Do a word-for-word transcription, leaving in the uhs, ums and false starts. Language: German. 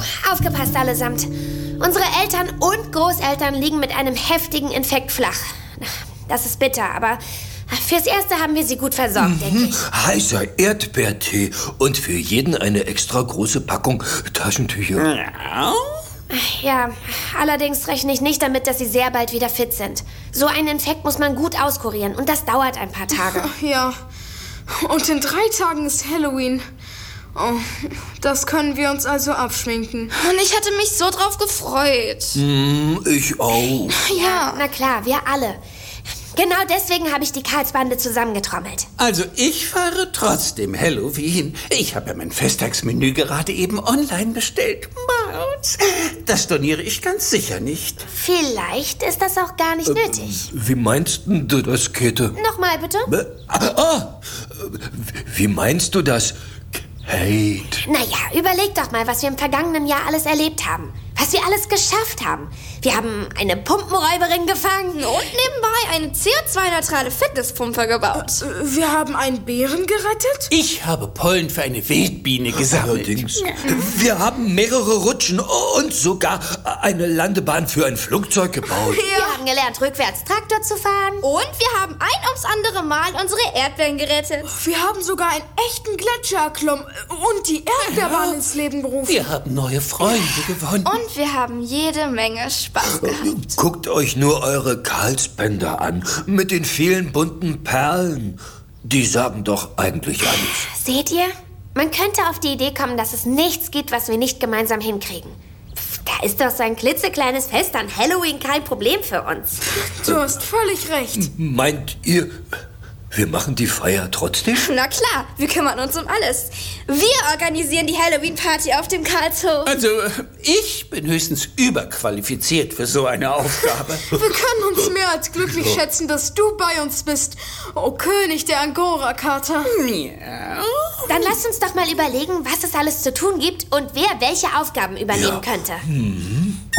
aufgepasst allesamt. Unsere Eltern und Großeltern liegen mit einem heftigen Infekt flach. Das ist bitter, aber fürs Erste haben wir sie gut versorgt, mhm. denke ich. Heißer Erdbeertee und für jeden eine extra große Packung Taschentücher. Ja. Ja, allerdings rechne ich nicht damit, dass sie sehr bald wieder fit sind. So einen Infekt muss man gut auskurieren und das dauert ein paar Tage. Ja, und in drei Tagen ist Halloween. Oh, das können wir uns also abschminken. Und ich hatte mich so drauf gefreut. Mm, ich auch. Ja, na klar, wir alle. Genau deswegen habe ich die Karlsbande zusammengetrommelt. Also ich fahre trotzdem Halloween. Ich habe ja mein Festtagsmenü gerade eben online bestellt. Maus. Das storniere ich ganz sicher nicht. Vielleicht ist das auch gar nicht äh, nötig. Wie meinst du das, Käthe? Nochmal bitte. Ah, wie meinst du das, Kate? Naja, überleg doch mal, was wir im vergangenen Jahr alles erlebt haben. Was wir alles geschafft haben. Wir haben eine Pumpenräuberin gefangen. Und nebenbei eine C O zwei neutrale Fitnesspumpe gebaut. Äh, wir haben einen Bären gerettet? Ich habe Pollen für eine Wildbiene gesammelt. Allerdings. Wir haben mehrere Rutschen und sogar eine Landebahn für ein Flugzeug gebaut. Ja. Wir haben gelernt, rückwärts Traktor zu fahren. Und wir haben ein ums andere Mal unsere Erdbeeren gerettet. Wir haben sogar einen echten Gletscher erklommen und die Erdbeerbahn ja. ins Leben gerufen. Wir haben neue Freunde gewonnen. Und wir haben jede Menge Spaß gehabt. Guckt euch nur eure Karlsbänder an, mit den vielen bunten Perlen. Die sagen doch eigentlich alles. Seht ihr? Man könnte auf die Idee kommen, dass es nichts gibt, was wir nicht gemeinsam hinkriegen. Da ist doch so ein klitzekleines Fest an Halloween kein Problem für uns. Du hast völlig recht. Meint ihr, wir machen die Feier trotzdem? Na klar, wir kümmern uns um alles. Wir organisieren die Halloween-Party auf dem Karlshof. Also, ich bin höchstens überqualifiziert für so eine Aufgabe. Wir können uns mehr als glücklich schätzen, dass du bei uns bist. Oh, König der Angora-Kater. Ja. Dann lasst uns doch mal überlegen, was es alles zu tun gibt und wer welche Aufgaben übernehmen Ja. könnte. Mhm.